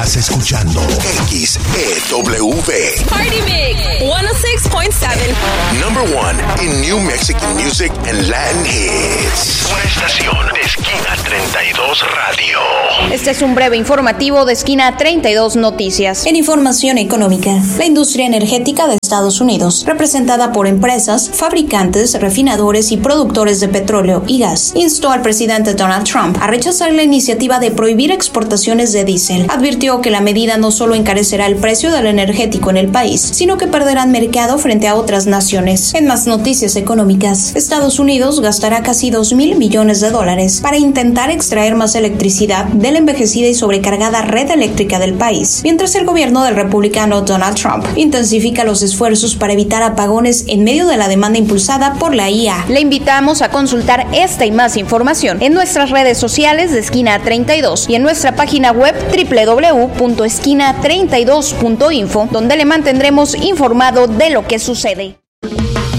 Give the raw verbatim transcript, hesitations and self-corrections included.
Estás escuchando X E W. Party Mix ciento seis punto siete. Number one in New Mexican music and Latin hits. Una estación de Esquina treinta y dos Radio. Este es un breve informativo de Esquina treinta y dos Noticias. En información económica, la industria energética de Estados Unidos, representada por empresas, fabricantes, refinadores y productores de petróleo y gas, instó al presidente Donald Trump a rechazar la iniciativa de prohibir exportaciones de diésel. Advirtió que la medida no solo encarecerá el precio del energético en el país, sino que perderán mercado frente a otras naciones. En más noticias económicas, Estados Unidos gastará casi dos mil millones de dólares para intentar extraer más electricidad de la envejecida y sobrecargada red eléctrica del país, mientras el gobierno del republicano Donald Trump intensifica los esfuerzos para evitar apagones en medio de la demanda impulsada por la I A. Le invitamos a consultar esta y más información en nuestras redes sociales de Esquina treinta y dos y en nuestra página web doble u doble u doble u punto esquina treinta y dos punto info, donde le mantendremos informado de lo que sucede.